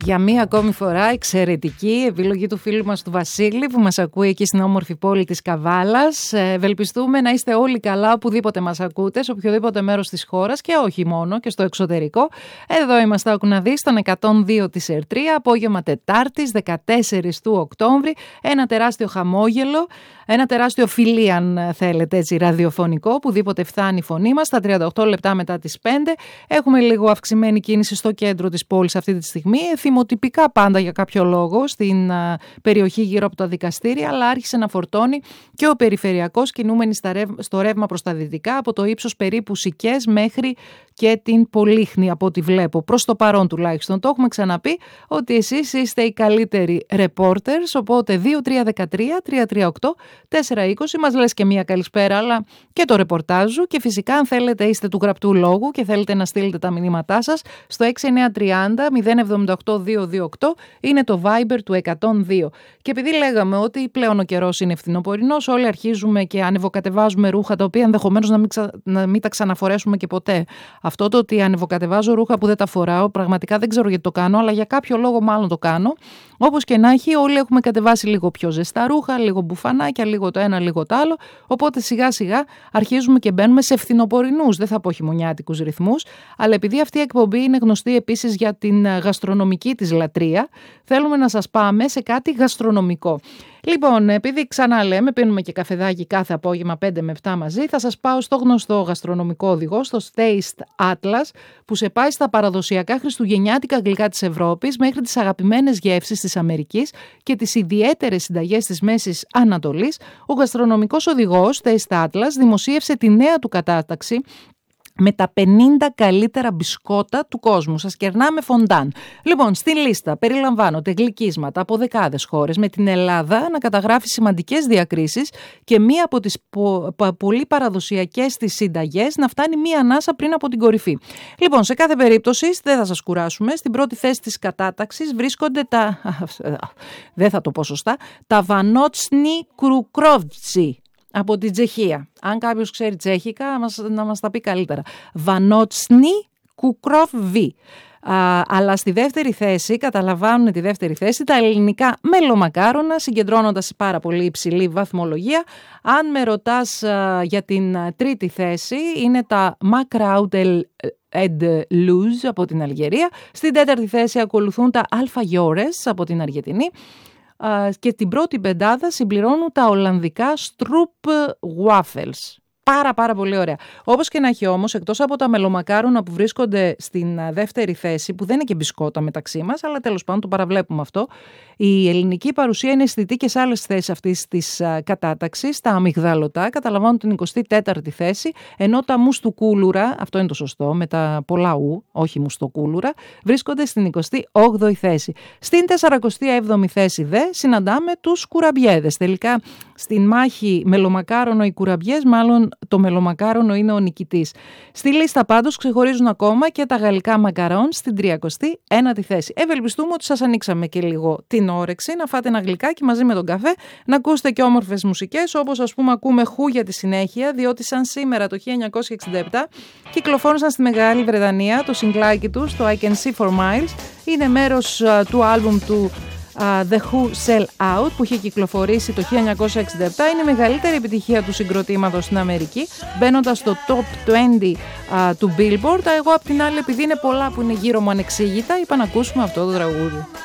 Για μία ακόμη φορά εξαιρετική επιλογή του φίλου μας του Βασίλη που μας ακούει εκεί στην όμορφη πόλη της Καβάλας. Ευελπιστούμε να είστε όλοι καλά οπουδήποτε μας ακούτε, σε οποιοδήποτε μέρος της χώρας και όχι μόνο και στο εξωτερικό. Εδώ είμαστε ακουναδείς στον 102 της ΕΡΤΡΙΑ, απόγευμα Τετάρτης 14 του Οκτώβρη. Ένα τεράστιο χαμόγελο, ένα τεράστιο φιλί αν θέλετε έτσι ραδιοφωνικό, οπουδήποτε φτάνει η φωνή μας, στα 38 λεπτά μετά τις 5. Έχουμε λίγο αυξημένη κίνηση στο κέντρο της πόλης αυτή τη στιγμή. Θυμοτυπικά πάντα για κάποιο λόγο στην περιοχή γύρω από τα δικαστήρια, αλλά άρχισε να φορτώνει και ο περιφερειακός, κινούμενοι στο ρεύμα προς τα δυτικά, από το ύψος περίπου Σικές μέχρι και την Πολύχνη, από ό,τι βλέπω. Προς το παρόν τουλάχιστον. Το έχουμε ξαναπεί ότι εσείς είστε οι καλύτεροι reporters, οπότε 2313-338-420 μας λες και μία καλησπέρα, αλλά και το ρεπορτάζου. Και φυσικά, αν θέλετε, είστε του γραπτού λόγου και θέλετε να στείλετε τα μηνύματά σας στο 6930-078-228, είναι το Viber του 102. Και επειδή λέγαμε ότι πλέον ο καιρός είναι φθινοπορεινός, όλοι αρχίζουμε και ανεβοκατεβάζουμε ρούχα τα οποία ενδεχομένως να μην τα ξαναφορέσουμε και ποτέ. Αυτό το ότι ανεβοκατεβάζω ρούχα που δεν τα φοράω, πραγματικά δεν ξέρω γιατί το κάνω, αλλά για κάποιο λόγο μάλλον το κάνω. Όπως και να έχει, όλοι έχουμε κατεβάσει λίγο πιο ζεστά ρούχα, λίγο μπουφανάκια, λίγο το ένα, λίγο το άλλο. Οπότε σιγά σιγά αρχίζουμε και μπαίνουμε σε φθινοπορεινούς, δεν θα πω χειμωνιάτικους ρυθμούς, αλλά επειδή αυτή η εκπομπή είναι γνωστή επίσης για την γαστρονομική της λατρεία, θέλουμε να σας πάμε σε κάτι γαστρονομικό. Λοιπόν, επειδή ξανά λέμε, πίνουμε και καφεδάκι κάθε απόγευμα 5 με 7 μαζί, θα σας πάω στο γνωστό γαστρονομικό οδηγό, στο Taste Atlas, που σε πάει στα παραδοσιακά χριστουγεννιάτικα γλυκά της Ευρώπης μέχρι τις αγαπημένες γεύσεις της Αμερικής και τις ιδιαίτερες συνταγές της Μέσης Ανατολής. Ο γαστρονομικός οδηγός Taste Atlas δημοσίευσε τη νέα του κατάταξη με τα 50 καλύτερα μπισκότα του κόσμου. Σας κερνάμε φοντάν. Λοιπόν, στην λίστα περιλαμβάνονται γλυκίσματα από δεκάδες χώρες, με την Ελλάδα να καταγράφει σημαντικές διακρίσεις και μία από τις πολύ παραδοσιακές της συνταγές να φτάνει μία ανάσα πριν από την κορυφή. Λοιπόν, σε κάθε περίπτωση, δεν θα σας κουράσουμε, στην πρώτη θέση της κατάταξης βρίσκονται τα... δεν θα το πω σωστά, τα Βανότσνι Κρουκρόβτσι από την Τσεχία. Αν κάποιος ξέρει τσέχικα, να μας τα πει καλύτερα. Βανότσνι Κουκρόβι. Αλλά στη δεύτερη θέση, καταλαμβάνουν τη δεύτερη θέση, τα ελληνικά μελομακάρονα, συγκεντρώνοντας πάρα πολύ υψηλή βαθμολογία. Αν με ρωτάς για την τρίτη θέση, είναι τα Macraud Ed Luz από την Αλγερία. Στην τέταρτη θέση ακολουθούν τα Alfajores από την Αργεντινή. Και την πρώτη πεντάδα συμπληρώνουν τα Ολλανδικά Stroop Waffles. Πάρα πολύ ωραία. Όπως και να έχει όμως, εκτός από τα μελομακάρονα που βρίσκονται στην δεύτερη θέση, που δεν είναι και μπισκότα μεταξύ μας, αλλά τέλος πάντων το παραβλέπουμε αυτό, η ελληνική παρουσία είναι αισθητή και σε άλλες θέσεις αυτής της κατάταξης. Τα αμυγδαλωτά καταλαμβάνουν την 24η θέση, ενώ τα μουστουκούλουρα, αυτό είναι το σωστό, με τα πολλά ου, όχι μουστοκούλουρα, βρίσκονται στην 28η θέση. Στην 47η θέση δε συναντάμε τους κουραμπιέδες. Τελικά στην μάχη μελομακάρονο οι κουραμπιές, μάλλον το μελομακάρονο είναι ο νικητής. Στη λίστα πάντως ξεχωρίζουν ακόμα και τα γαλλικά μακαρόν στην 31η θέση. Ευελπιστούμε ότι σας ανοίξαμε και λίγο την όρεξη να φάτε ένα γλυκάκι μαζί με τον καφέ, να ακούσετε και όμορφες μουσικές, όπως ας πούμε ακούμε Who για τη συνέχεια, διότι σαν σήμερα το 1967 κυκλοφόρησαν στη Μεγάλη Βρετανία το συγκλάκι τους, το I Can See for Miles. Είναι μέρος του άλμπουμ του The Who Sell Out που είχε κυκλοφορήσει το 1967. Είναι η μεγαλύτερη επιτυχία του συγκροτήματος στην Αμερική, μπαίνοντας στο top 20 του Billboard. Εγώ απ' την άλλη, επειδή είναι πολλά που είναι γύρω μου ανεξήγητα, είπα να ακούσουμε αυτό το τραγούδι.